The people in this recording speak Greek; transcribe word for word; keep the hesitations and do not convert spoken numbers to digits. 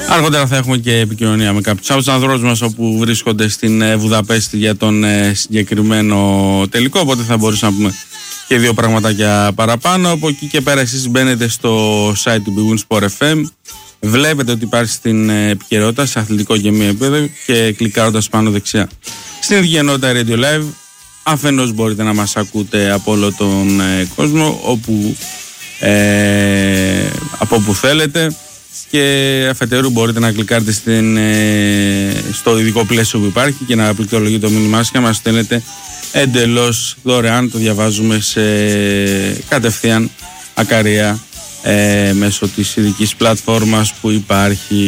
Αργότερα θα έχουμε και επικοινωνία με κάποιους από τους ανθρώπους μας όπου βρίσκονται στην Βουδαπέστη για τον συγκεκριμένο τελικό, οπότε θα μπορούσαμε να πούμε και δύο πραγματάκια παραπάνω. Από εκεί και πέρα εσείς μπαίνετε στο site του Big Win Sport εφ εμ, βλέπετε ότι υπάρχει στην επικαιρότητα σε αθλητικό και μη επίπεδο και κλικάροντας πάνω δεξιά στην ίδια ενότητα Radio Live, αφενός μπορείτε να μας ακούτε από όλο τον ε, κόσμο όπου, ε, από όπου θέλετε, και αφετέρου μπορείτε να κλικάρετε στην, ε, στο ειδικό πλαίσιο που υπάρχει και να πληκτρολογείτε το μήνυμά σας και να μας στέλνετε εντελώς δωρεάν. Το διαβάζουμε σε κατευθείαν ακαρία ε, μέσω της ειδικής πλατφόρμας που υπάρχει.